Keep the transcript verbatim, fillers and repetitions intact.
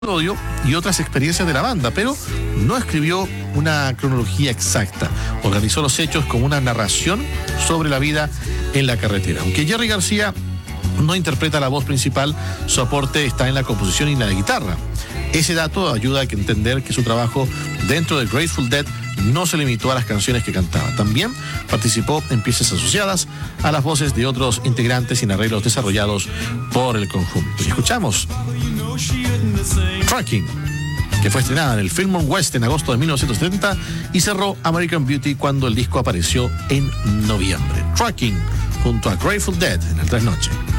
episodio y otras experiencias de la banda, pero no escribió una cronología exacta. Organizó los hechos como una narración sobre la vida en la carretera. Aunque Jerry García no interpreta la voz principal, su aporte está en la composición y la guitarra. Ese dato ayuda a entender que su trabajo dentro de Grateful Dead no se limitó a las canciones que cantaba. También participó en piezas asociadas a las voces de otros integrantes y en arreglos desarrollados por el conjunto. Y escuchamos Trucking, que fue estrenada en el Fillmore West en agosto de mil novecientos setenta y cerró American Beauty cuando el disco apareció en noviembre. Trucking junto a Grateful Dead en el Tres Noche.